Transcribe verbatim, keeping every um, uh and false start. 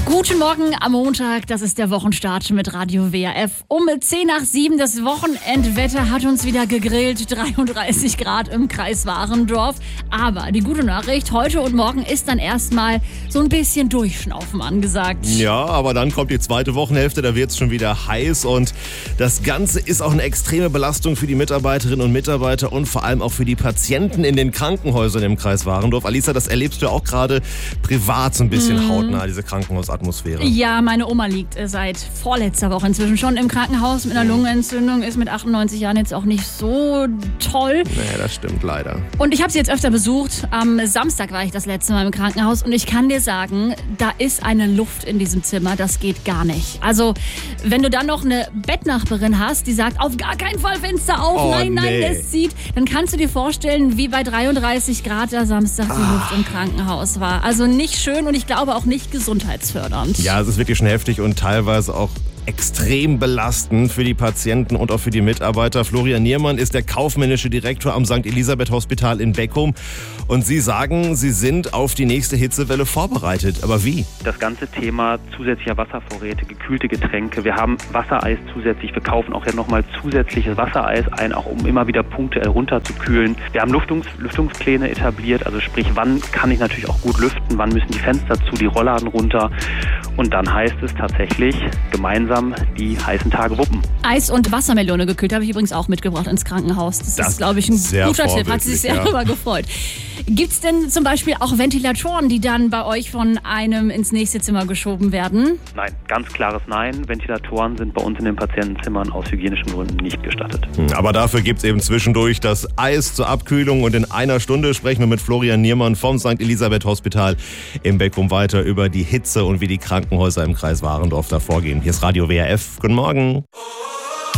Guten Morgen am Montag, das ist der Wochenstart mit Radio W R F. Um zehn nach sieben, das Wochenendwetter hat uns wieder gegrillt, dreiunddreißig Grad im Kreis Warendorf. Aber die gute Nachricht, heute und morgen ist dann erstmal so ein bisschen Durchschnaufen angesagt. Ja, aber dann kommt die zweite Wochenhälfte, da wird es schon wieder heiß und das Ganze ist auch eine extreme Belastung für die Mitarbeiterinnen und Mitarbeiter und vor allem auch für die Patienten in den Krankenhäusern im Kreis Warendorf. Alisa, das erlebst du ja auch gerade privat so ein bisschen mm. hautnah, diese Krankenhausatmosphäre. Ja, meine Oma liegt seit vorletzter Woche inzwischen schon im Krankenhaus mit einer Lungenentzündung, ist mit achtundneunzig Jahren jetzt auch nicht so toll. Nee, das stimmt leider. Und ich habe sie jetzt öfter besucht. Am Samstag war ich das letzte Mal im Krankenhaus und ich kann dir sagen, da ist eine Luft in diesem Zimmer, das geht gar nicht. Also, wenn du dann noch eine Bettnachbarin hast, die sagt, auf gar keinen Fall Fenster auf, oh, nein, nein, nee. es zieht, dann kannst du dir vorstellen, wie bei dreiunddreißig Grad der Samstag die ah. Luft im Krankenhaus war. Also nicht schön und ich glaube auch nicht gesundheitsfördernd. Ja, es ist wirklich schon heftig und teilweise auch extrem belastend für die Patienten und auch für die Mitarbeiter. Florian Niermann ist der kaufmännische Direktor am Sankt Elisabeth Hospital in Beckum. Und Sie sagen, Sie sind auf die nächste Hitzewelle vorbereitet. Aber wie? Das ganze Thema zusätzlicher Wasservorräte, gekühlte Getränke. Wir haben Wassereis zusätzlich. Wir kaufen auch ja nochmal zusätzliches Wassereis ein, auch um immer wieder punktuell runterzukühlen. Wir haben Luftungs- Lüftungspläne etabliert. Also sprich, wann kann ich natürlich auch gut lüften? Wann müssen die Fenster zu, die Rollladen runter? Und dann heißt es tatsächlich, gemeinsam die heißen Tage wuppen. Eis und Wassermelone gekühlt habe ich übrigens auch mitgebracht ins Krankenhaus. Das, das ist, glaube ich, ein guter Tipp. Hat sie sich sehr ja. darüber gefreut. Gibt es denn zum Beispiel auch Ventilatoren, die dann bei euch von einem ins nächste Zimmer geschoben werden? Nein, ganz klares Nein. Ventilatoren sind bei uns in den Patientenzimmern aus hygienischen Gründen nicht gestattet. Aber dafür gibt es eben zwischendurch das Eis zur Abkühlung und in einer Stunde sprechen wir mit Florian Niermann vom Sankt Elisabeth Hospital in Beckum weiter über die Hitze und wie die Krankenhäuser im Kreis Warendorf da vorgehen. Hier ist Radio W R F. Guten Morgen.